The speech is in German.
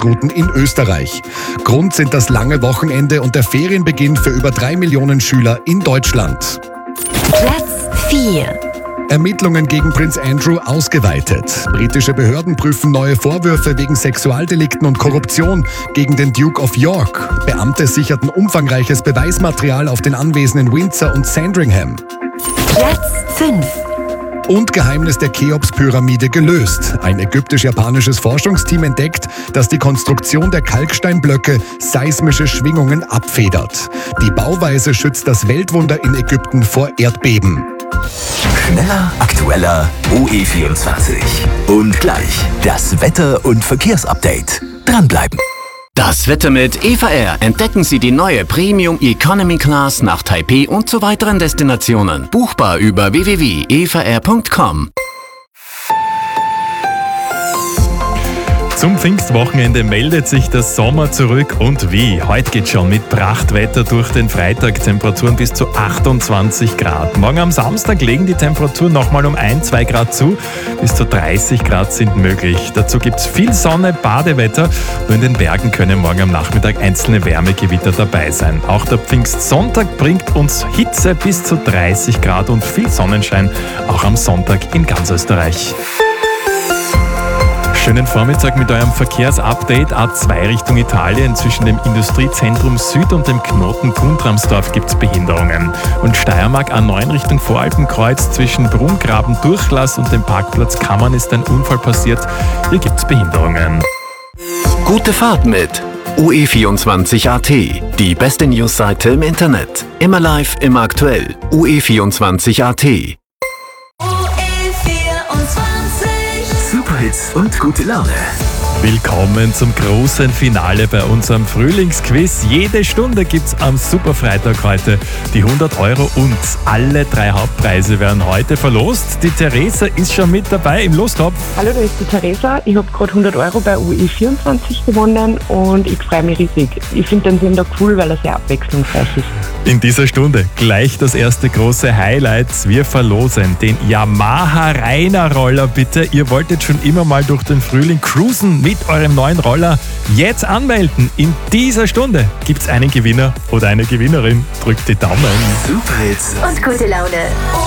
Tagesrouten in Österreich. Grund sind das lange Wochenende und der Ferienbeginn für über 3 Millionen Schüler in Deutschland. Platz 4. Ermittlungen gegen Prinz Andrew ausgeweitet. Britische Behörden prüfen neue Vorwürfe wegen Sexualdelikten und Korruption gegen den Duke of York. Beamte sicherten umfangreiches Beweismaterial auf den Anwesen in Windsor und Sandringham. Platz 5. Und Geheimnis der Cheops-Pyramide gelöst. Ein ägyptisch-japanisches Forschungsteam entdeckt, dass die Konstruktion der Kalksteinblöcke seismische Schwingungen abfedert. Die Bauweise schützt das Weltwunder in Ägypten vor Erdbeben. Schneller, aktueller, OE24. Und gleich das Wetter- und Verkehrsupdate. Dranbleiben. Das Wetter mit Eva Air. Entdecken Sie die neue Premium Economy Class nach Taipei und zu weiteren Destinationen. Buchbar über www.evaair.com. Zum Pfingstwochenende meldet sich der Sommer zurück und wie? Heute geht schon mit Prachtwetter durch den Freitag, Temperaturen bis zu 28 Grad. Morgen am Samstag legen die Temperaturen nochmal um 1-2 Grad zu, bis zu 30 Grad sind möglich. Dazu gibt es viel Sonne, Badewetter, nur in den Bergen können morgen am Nachmittag einzelne Wärmegewitter dabei sein. Auch der Pfingstsonntag bringt uns Hitze bis zu 30 Grad und viel Sonnenschein, auch am Sonntag in ganz Österreich. Schönen Vormittag mit eurem Verkehrsupdate. A2 Richtung Italien. Zwischen dem Industriezentrum Süd und dem Knoten Guntramsdorf gibt es Behinderungen. Und Steiermark A9 Richtung Voralpenkreuz zwischen Brungraben-Durchlass und dem Parkplatz Kammern ist ein Unfall passiert. Hier gibt es Behinderungen. Gute Fahrt mit OE24.at. Die beste Newsseite im Internet. Immer live, immer aktuell. OE24.at. Superhits und gute Laune. Willkommen zum großen Finale bei unserem Frühlingsquiz. Jede Stunde gibt's am Superfreitag heute die 100 € und alle 3 Hauptpreise werden heute verlost. Die Theresa ist schon mit dabei im Lostopf. Hallo, da ist die Theresa. Ich habe gerade 100 € bei OE24 gewonnen und ich freue mich riesig. Ich finde den Sender cool, weil er sehr abwechslungsreich ist. In dieser Stunde gleich das erste große Highlight. Wir verlosen den Yamaha Rainer Roller, bitte. Ihr wolltet schon immer mal durch den Frühling cruisen mit eurem neuen Roller. Jetzt anmelden. In dieser Stunde gibt's einen Gewinner oder eine Gewinnerin. Drückt die Daumen. Superhits Und gute Laune.